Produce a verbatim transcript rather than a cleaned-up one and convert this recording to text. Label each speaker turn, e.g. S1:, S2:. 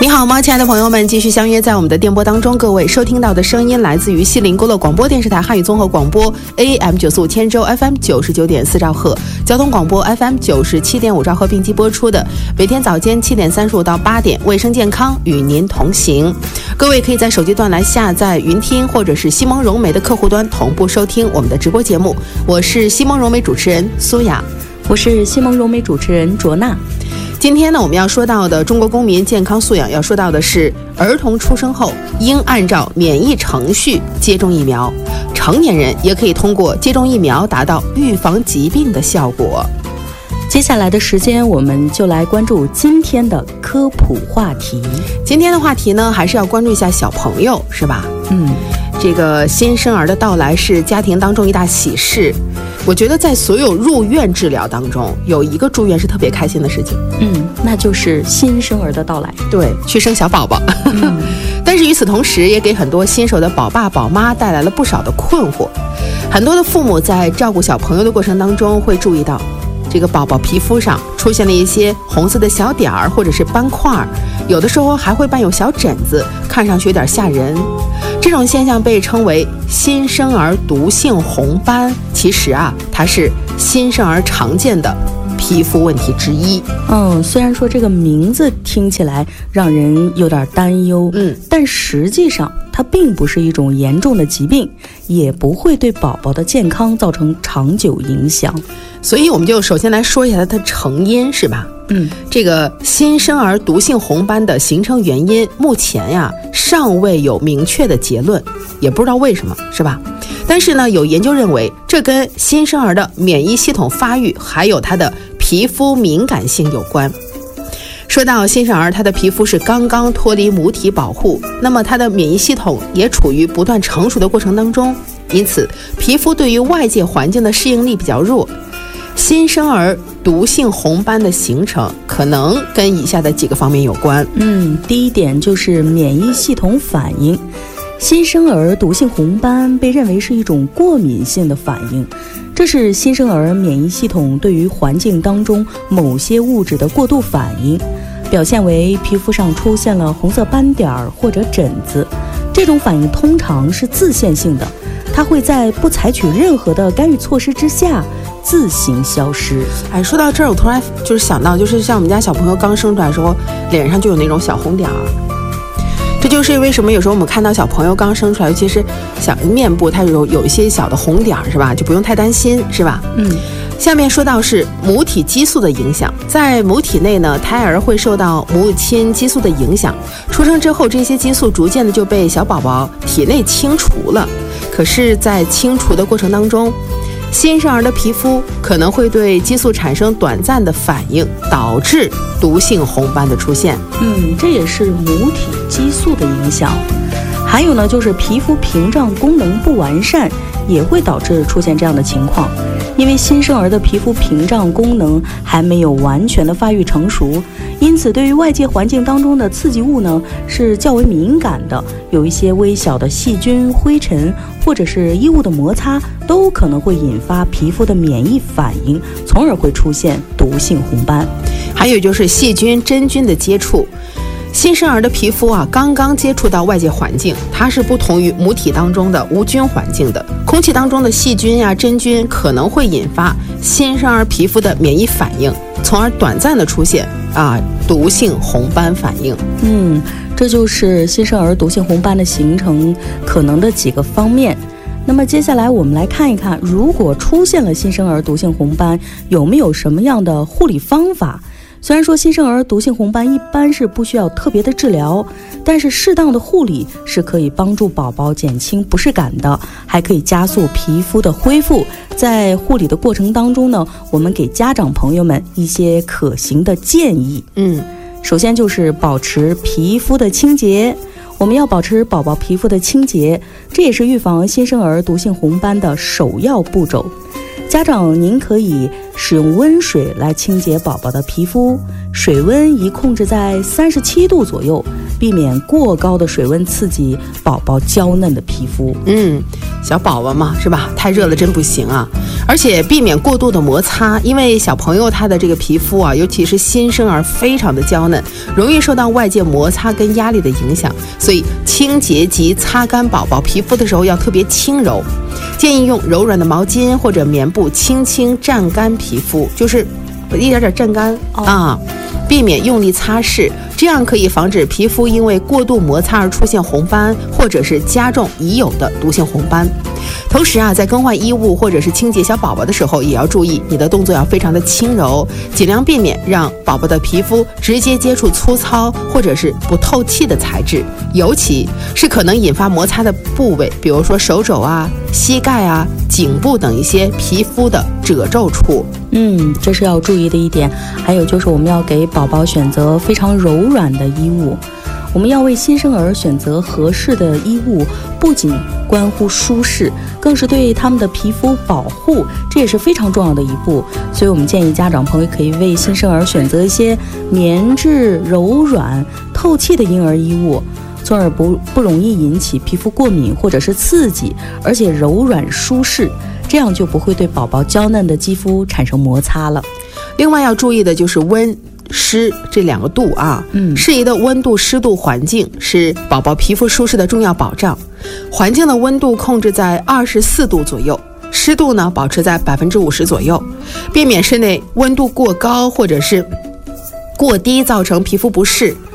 S1: 你好吗，亲爱的朋友们，继续相约在我们的电波当中。各位收听到的声音来自于西林勾勒广播电视台汉语综合广播 A M 九四五千州 F M 九十九点四兆赫，交通广播 F M 九十七点五兆赫并机播出的每天早间七点三十五到八点卫生健康与您同行。各位可以在手机端来下载云听或者是西蒙融媒的客户端同步收听我们的直播节目。我是西蒙融媒主持人苏雅，
S2: 我是西蒙融媒主持人卓娜。
S1: 今天呢，我们要说到的中国公民健康素养，要说到的是儿童出生后应按照免疫程序接种疫苗，成年人也可以通过接种疫苗达到预防疾病的效果。
S2: 接下来的时间，我们就来关注今天的科普话题。
S1: 今天的话题呢，还是要关注一下小朋友，是吧？
S2: 嗯，
S1: 这个新生儿的到来是家庭当中一大喜事。我觉得在所有入院治疗当中，有一个住院是特别开心的事情，
S2: 嗯，那就是新生儿的到来。
S1: 对，去生小宝宝。
S2: 嗯、
S1: 但是与此同时，也给很多新手的宝爸宝妈带来了不少的困惑。很多的父母在照顾小朋友的过程当中，会注意到这个宝宝皮肤上出现了一些红色的小点儿或者是斑块，有的时候还会伴有小疹子，看上去有点吓人。这种现象被称为新生儿毒性红斑，其实啊，它是新生儿常见的皮肤问题之一。
S2: 嗯，虽然说这个名字听起来让人有点担忧，
S1: 嗯，
S2: 但实际上它并不是一种严重的疾病，也不会对宝宝的健康造成长久影响。
S1: 所以我们就首先来说一下它的成因，是吧？
S2: 嗯，
S1: 这个新生儿毒性红斑的形成原因，目前呀尚未有明确的结论，也不知道为什么，是吧？但是呢，有研究认为，这跟新生儿的免疫系统发育还有他的皮肤敏感性有关。说到新生儿，他的皮肤是刚刚脱离母体保护，那么他的免疫系统也处于不断成熟的过程当中，因此皮肤对于外界环境的适应力比较弱。新生儿毒性红斑的形成可能跟以下的几个方面有关。
S2: 嗯，第一点就是免疫系统反应。新生儿毒性红斑被认为是一种过敏性的反应，这是新生儿免疫系统对于环境当中某些物质的过度反应，表现为皮肤上出现了红色斑点或者疹子。这种反应通常是自限性的，它会在不采取任何的干预措施之下自行消失。
S1: 哎，说到这儿，我突然就是想到，就是像我们家小朋友刚生出来的时候，脸上就有那种小红点儿。这就是为什么有时候我们看到小朋友刚生出来，尤其是小面部，它有有一些小的红点儿，是吧？就不用太担心，是吧？
S2: 嗯。
S1: 下面说到是母体激素的影响，在母体内呢，胎儿会受到母亲激素的影响，出生之后，这些激素逐渐的就被小宝宝体内清除了。可是，在清除的过程当中，新生儿的皮肤可能会对激素产生短暂的反应，导致毒性红斑的出现。
S2: 嗯，这也是母体激素的影响。还有呢，就是皮肤屏障功能不完善，也会导致出现这样的情况。因为新生儿的皮肤屏障功能还没有完全的发育成熟，因此对于外界环境当中的刺激物呢是较为敏感的，有一些微小的细菌、灰尘或者是衣物的摩擦，都可能会引发皮肤的免疫反应，从而会出现毒性红斑。
S1: 还有就是细菌、真菌的接触。新生儿的皮肤啊，刚刚接触到外界环境，它是不同于母体当中的无菌环境的。空气当中的细菌呀、真菌可能会引发新生儿皮肤的免疫反应，从而短暂的出现啊毒性红斑反应。
S2: 嗯，这就是新生儿毒性红斑的形成可能的几个方面。那么接下来我们来看一看，如果出现了新生儿毒性红斑，有没有什么样的护理方法？虽然说新生儿毒性红斑一般是不需要特别的治疗，但是适当的护理是可以帮助宝宝减轻不适感的，还可以加速皮肤的恢复。在护理的过程当中呢，我们给家长朋友们一些可行的建议。
S1: 嗯，
S2: 首先就是保持皮肤的清洁。我们要保持宝宝皮肤的清洁，这也是预防新生儿毒性红斑的首要步骤。家长您可以使用温水来清洁宝宝的皮肤，水温宜控制在三十七度左右， 避免过高的水温刺激宝宝娇嫩的皮肤。
S1: 嗯，小宝宝嘛，是吧？太热了真不行啊！而且避免过度的摩擦，因为小朋友他的这个皮肤啊，尤其是新生儿，非常的娇嫩，容易受到外界摩擦跟压力的影响，所以清洁及擦干宝宝皮肤的时候要特别轻柔，建议用柔软的毛巾或者棉布轻轻蘸干皮肤，就是一点点蘸干、哦、啊，避免用力擦拭，这样可以防止皮肤因为过度摩擦而出现红斑，或者是加重已有的毒性红斑。同时啊，在更换衣物或者是清洁小宝宝的时候，也要注意你的动作要非常的轻柔，尽量避免让宝宝的皮肤直接接触粗糙或者是不透气的材质，尤其是可能引发摩擦的部位，比如说手肘啊、膝盖啊、颈部等一些皮肤的褶皱处。
S2: 嗯，这是要注意的一点。还有就是我们要给宝宝选择非常柔软的衣物。我们要为新生儿选择合适的衣物，不仅关乎舒适，更是对他们的皮肤保护，这也是非常重要的一步。所以我们建议家长朋友可以为新生儿选择一些棉质、柔软、透气的婴儿衣物，从而不不容易引起皮肤过敏或者是刺激，而且柔软舒适，这样就不会对宝宝娇嫩的肌肤产生摩擦了。
S1: 另外要注意的就是温湿这两个度啊，嗯，适宜的温度、湿度环境是宝宝皮肤舒适的重要保障。环境的温度控制在二十四度左右，湿度呢保持在百分之五十左右，避免室内温度过高或者是过低造成皮肤不适。